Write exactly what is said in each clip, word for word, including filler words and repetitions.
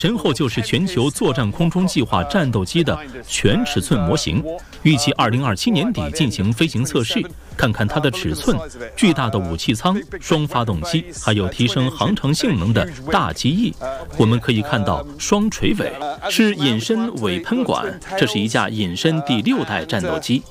身后就是全球作战空中计划战斗机的全尺寸模型，预计二零二七年底进行飞行测试，看看它的尺寸、巨大的武器舱、双发动机，还有提升航程性能的大机翼。我们可以看到双垂尾，是隐身尾喷管，这是一架隐身第六代战斗机。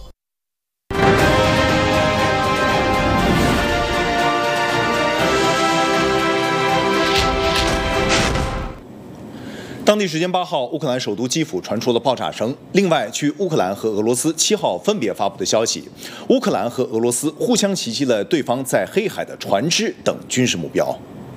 当地时间八号，乌克兰首都基辅传出了爆炸声。另外，据乌克兰和俄罗斯七号分别发布的消息，乌克兰和俄罗斯互相袭击了对方在黑海的船只等军事目标。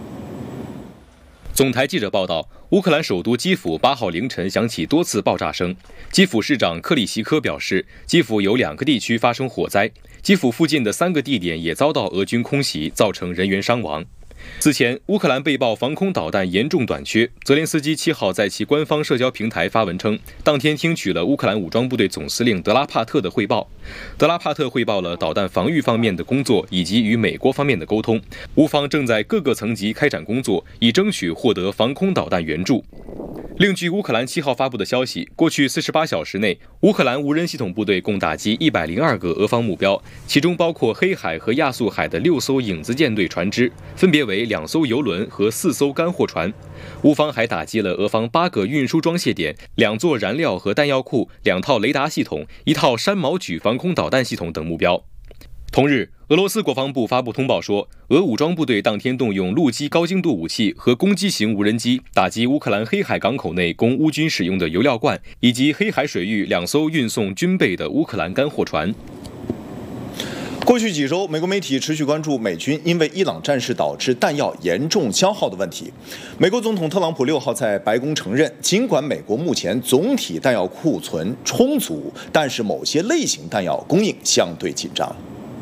总台记者报道，乌克兰首都基辅八号凌晨响起多次爆炸声。基辅市长克里希科表示，基辅有两个地区发生火灾，基辅附近的三个地点也遭到俄军空袭，造成人员伤亡。此前，乌克兰被曝防空导弹严重短缺。泽连斯基七号在其官方社交平台发文称，当天听取了乌克兰武装部队总司令德拉帕特的汇报。德拉帕特汇报了导弹防御方面的工作以及与美国方面的沟通。乌方正在各个层级开展工作，以争取获得防空导弹援助。另据乌克兰七号发布的消息，过去四十八小时内，乌克兰无人系统部队共打击一百零二个俄方目标，其中包括黑海和亚速海的六艘影子舰队船只，分别为两艘油轮和四艘干货船。乌方还打击了俄方八个运输装卸点、两座燃料和弹药库、两套雷达系统、一套山毛榉防空导弹系统等目标。同日，俄罗斯国防部发布通报说，俄武装部队当天动用陆基高精度武器和攻击型无人机，打击乌克兰黑海港口内供乌军使用的油料罐，以及黑海水域两艘运送军备的乌克兰干货船。 过去几周，美国媒体持续关注美军因为伊朗战事导致弹药严重消耗的问题。美国总统特朗普六号在白宫承认，尽管美国目前总体弹药库存充足，但是某些类型弹药供应相对紧张。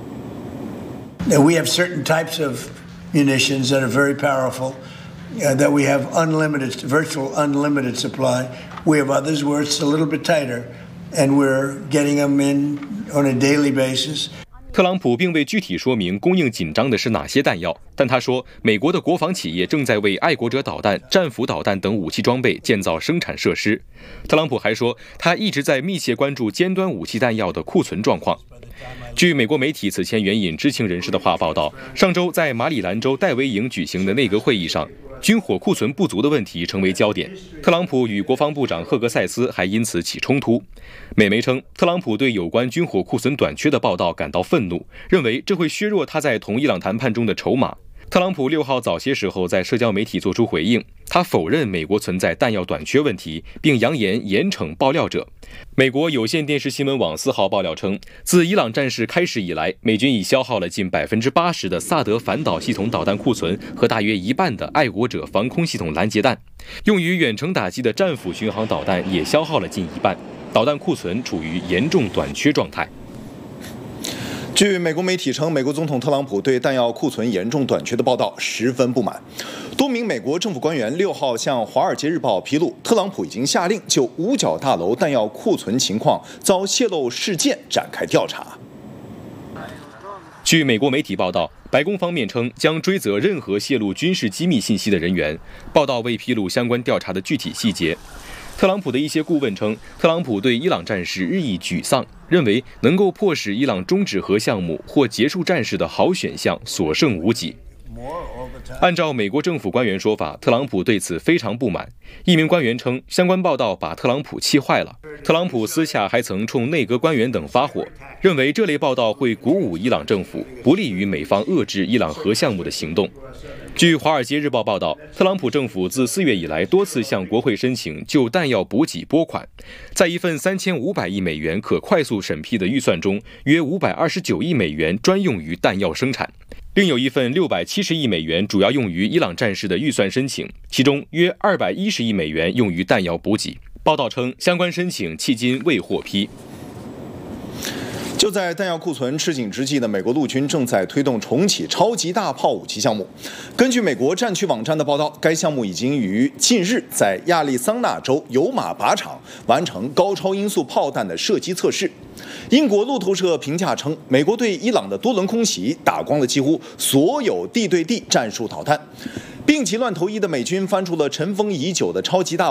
We have certain types of munitions that are very powerful, uh, that we have unlimited, virtual unlimited supply. We have others where it's a little bit tighter, and we're getting them in on a daily basis. 特朗普并未具体说明供应紧张的是哪些弹药，但他说，美国的国防企业正在为爱国者导弹、战斧导弹等武器装备建造生产设施。特朗普还说，他一直在密切关注尖端武器弹药的库存状况。据美国媒体此前援引知情人士的话报道，上周在马里兰州戴维营举行的内阁会议上，军火库存不足的问题成为焦点。特朗普与国防部长赫格塞斯还因此起冲突。美媒称，特朗普对有关军火库存短缺的报道感到愤怒，认为这会削弱他在同伊朗谈判中的筹码。特朗普六号早些时候在社交媒体作出回应，他否认美国存在弹药短缺问题，并扬言严惩爆料者。美国有线电视新闻网四号爆料称，自伊朗战事开始以来，美军已消耗了近百分之八十的萨德反导系统导弹库存和大约一半的爱国者防空系统拦截弹，用于远程打击的战斧巡航导弹也消耗了近一半，导弹库存处于严重短缺状态。 据美国媒体称，美国总统特朗普对弹药库存严重短缺的报道十分不满。多名美国政府官员六号向《华尔街日报》披露，特朗普已经下令就五角大楼弹药库存情况遭泄露事件展开调查。 据美国媒体报道，白宫方面称将追责任何泄露军事机密信息的人员。报道未披露相关调查的具体细节。特朗普的一些顾问称，特朗普对伊朗战事日益沮丧，认为能够迫使伊朗终止核项目或结束战事的好选项所剩无几。按照美国政府官员说法，特朗普对此非常不满。一名官员称，相关报道把特朗普气坏了。特朗普私下还曾冲内阁官员等发火，认为这类报道会鼓舞伊朗政府，不利于美方遏制伊朗核项目的行动。据《华尔街日报》报道，特朗普政府自四月以来多次向国会申请就弹药补给拨款，在一份三千五百亿美元可快速审批的预算中，约五百二十九亿美元专用于弹药生产，另有一份六百七十亿美元主要用于伊朗战事的预算申请，其中约二百一十亿美元用于弹药补给。报道称，相关申请迄今未获批。 就在弹药库存吃紧之际呢，美国陆军正在推动重启超级大炮武器项目。根据美国战区网站的报道，该项目已经于近日在亚利桑那州有马靶场完成高超音速炮弹的射击测试。英国路透社评价称，美国对伊朗的多轮空袭打光了几乎所有地对地战术导弹。 病急乱投医的美军翻出了尘封已久的超级大